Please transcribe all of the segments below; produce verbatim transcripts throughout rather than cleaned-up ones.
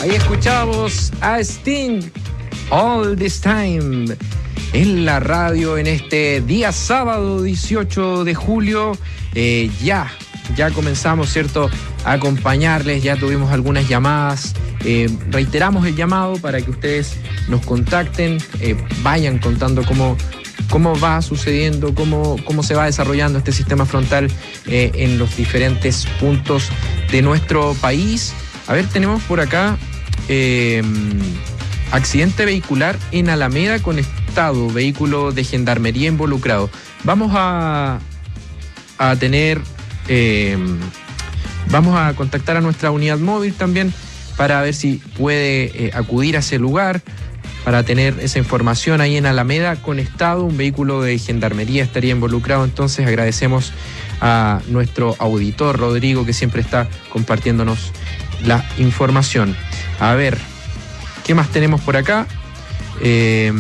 Ahí escuchamos a Sting, All This Time, en la radio en este día sábado dieciocho de julio. Eh, ya, ya comenzamos, ¿cierto?, a acompañarles, ya tuvimos algunas llamadas. Eh, reiteramos el llamado para que ustedes nos contacten, eh, vayan contando cómo, cómo va sucediendo, cómo, cómo se va desarrollando este sistema frontal eh, en los diferentes puntos de nuestro país. A ver, tenemos por acá eh, accidente vehicular en Alameda con estado, vehículo de gendarmería involucrado. Vamos a, a tener, eh, vamos a contactar a nuestra unidad móvil también para ver si puede eh, acudir a ese lugar, para tener esa información ahí en Alameda con estado, un vehículo de gendarmería estaría involucrado. Entonces agradecemos a nuestro auditor Rodrigo, que siempre está compartiéndonos la información. A ver, ¿qué más tenemos por acá? Eh,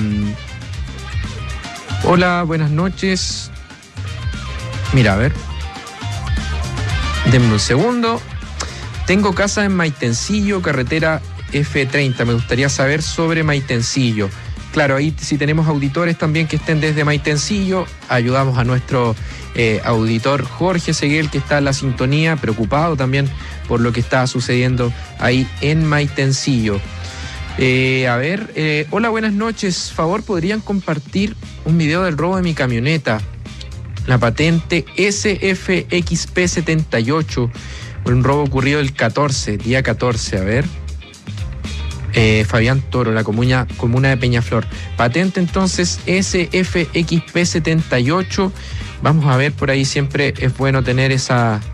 hola, buenas noches. Mira, a ver. Denme un segundo. Tengo casa en Maitencillo, carretera F treinta. Me gustaría saber sobre Maitencillo. Claro, ahí si tenemos auditores también que estén desde Maitencillo, ayudamos a nuestro eh, auditor Jorge Seguel, que está en la sintonía, preocupado también por lo que está sucediendo ahí en Maitencillo. Eh, a ver, eh, hola, buenas noches. Favor, ¿podrían compartir un video del robo de mi camioneta? La patente S F X P setenta y ocho. Un robo ocurrido el catorce, día catorce, a ver. Eh, Fabián Toro, la comuna, comuna de Peñaflor. Patente entonces S F X P setenta y ocho. Vamos a ver, por ahí siempre es bueno tener esa,